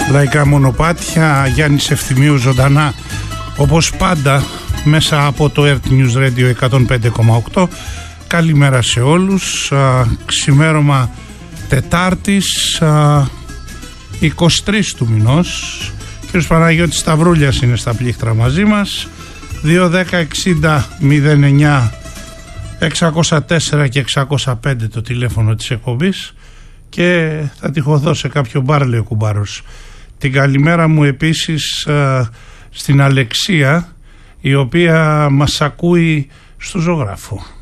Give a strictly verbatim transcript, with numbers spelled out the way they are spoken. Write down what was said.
Λαϊκά μονοπάτια, Γιάννης Ευθυμίου ζωντανά όπως πάντα μέσα από το Earth News Radio εκατόν πέντε κόμμα οκτώ. Καλημέρα σε όλους. Α, ξημέρωμα Τετάρτης α, είκοσι τρεις του μηνός. Κύριος Παναγιώτης Σταυρούλιας είναι στα πλήκτρα μαζί μας. Δύο δέκα εξήντα μηδέν εννιά εξακόσια τέσσερα και εξακόσια πέντε το τηλέφωνο της εκπομπής και θα τυχωθώ σε κάποιο μπαρ, λέει ο κουμπάρος. Την καλημέρα μου επίσης α, στην Αλεξία, η οποία μας ακούει στο ζωγράφο.